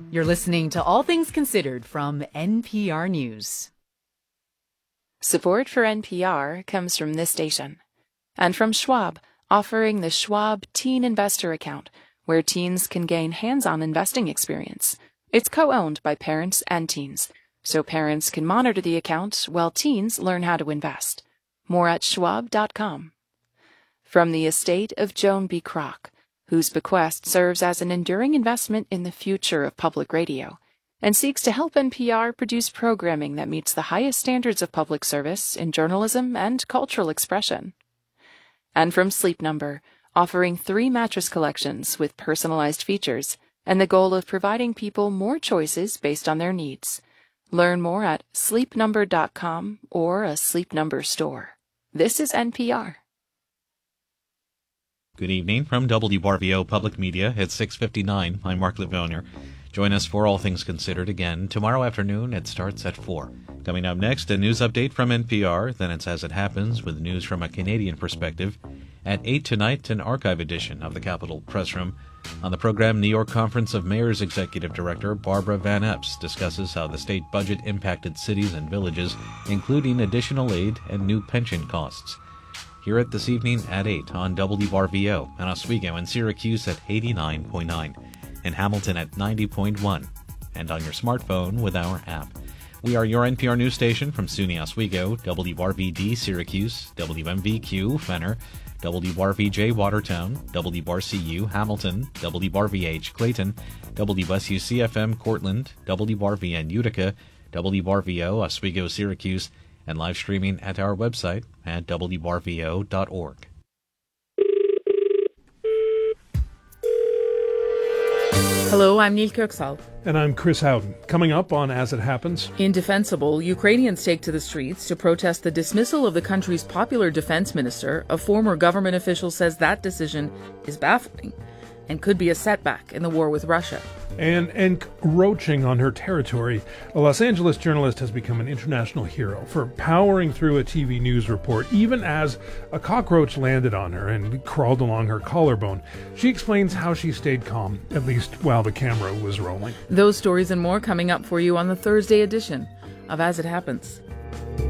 You're listening to All Things Considered from NPR News. Support for NPR comes from this station and from Schwab, offering the Schwab Teen Investor Account, where teens can gain hands-on investing experience. It's co-owned by parents and teens, so parents can monitor the account while teens learn how to invest. More at schwab.com. From the estate of Joan B. Kroc, whose bequest serves as an enduring investment in the future of public radio and seeks to help NPR produce programming that meets the highest standards of public service in journalism and cultural expression. And from Sleep Number, offering 3 mattress collections with personalized features and the goal of providing people more choices based on their needs. Learn more at sleepnumber.com or a Sleep Number store. This is NPR. Good evening from WRVO Public Media at 6:59. I'm Mark Livoner. Join us for All Things Considered again tomorrow afternoon. It starts at 4. Coming up next, a news update from NPR. Then it's As It Happens with news from a Canadian perspective. At 8 tonight, an archive edition of the Capitol Press Room. On the program, New York Conference of Mayors Executive Director Barbara Van Epps discusses how the state budget impacted cities and villages, including additional aid and new pension costs. Hear it this evening at 8 on WRVO, in Oswego and Syracuse at 89.9, in Hamilton at 90.1, and on your smartphone with our app. We are your NPR news station from SUNY Oswego, WRVD Syracuse, WMVQ Fenner, WRVJ Watertown, WRCU Hamilton, WRVH Clayton, WSUCFM Cortland, WRVN Utica, WRVO Oswego Syracuse, and live streaming at our website at wrvo.org. Hello, I'm Neil Kirksall. And I'm Chris Howden. Coming up on As It Happens. Indefensible, Ukrainians take to the streets to protest the dismissal of the country's popular defense minister. A former government official says that decision is baffling and could be a setback in the war with Russia. And encroaching on her territory, a Los Angeles journalist has become an international hero for powering through a TV news report, even as a cockroach landed on her and crawled along her collarbone. She explains how she stayed calm, at least while the camera was rolling. Those stories and more coming up for you on the Thursday edition of As It Happens.